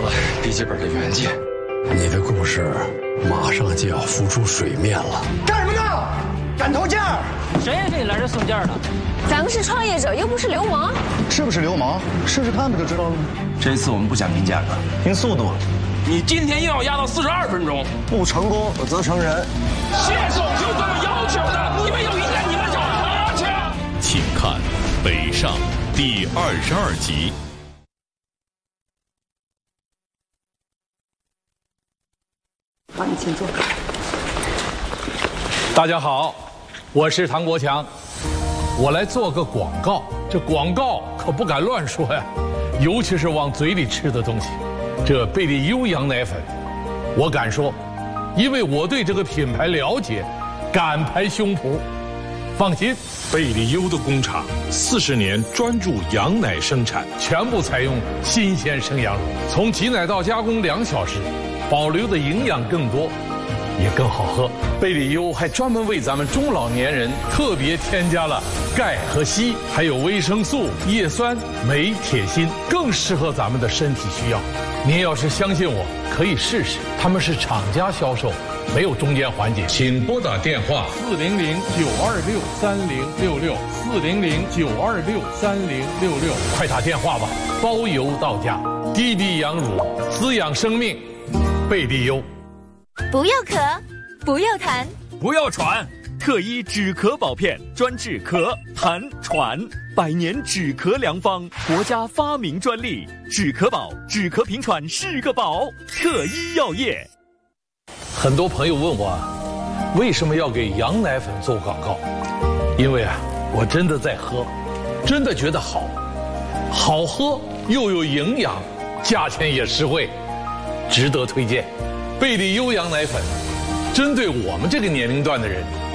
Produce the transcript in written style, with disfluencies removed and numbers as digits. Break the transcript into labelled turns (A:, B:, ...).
A: 了笔记本的原件。
B: 你的故事马上就要浮出水面了。
C: 干什么呢？赶头件儿！
D: 谁给你来这送件的？
E: 咱们是创业者，又不是流氓。
C: 是不是流氓？试试看不就知道了吗？
F: 这次我们不想拼价格，拼速度。
A: 你今天又要压到42分钟，
C: 不成功则成仁。
A: 谢总就这么要求的，你们有意见你们找他去。
G: 请看《北上》第22集。
H: 好，你请坐。
I: 大家好，我是唐国强，我来做个广告。这广告可不敢乱说呀，尤其是往嘴里吃的东西。这贝利优羊奶粉，我敢说，因为我对这个品牌了解，敢拍胸脯。放心，贝利优的工厂40年专注羊奶生产，全部采用新鲜生羊乳，从挤奶到加工2小时，保留的营养更多，也更好喝。贝利优还专门为咱们中老年人特别添加了钙和硒，还有维生素、叶酸、镁、铁、锌，更适合咱们的身体需要。您要是相信我，可以试试，他们是厂家销售，没有中间环节。请拨打电话400-926-3066，400-926-3066，快打电话吧，包邮到家。低低羊乳，滋养生命，贝利优。
E: 不要咳，不要痰，
J: 不要喘，特医止咳宝片专治咳、痰、喘，100年止咳良方，国家发明专利，止咳宝，止咳平喘是个宝，特医药业。
I: 很多朋友问我，为什么要给羊奶粉做广告？因为我真的在喝，真的觉得好，好喝又有营养，价钱也实惠，值得推荐。贝利优羊奶粉，针对我们这个年龄段的人，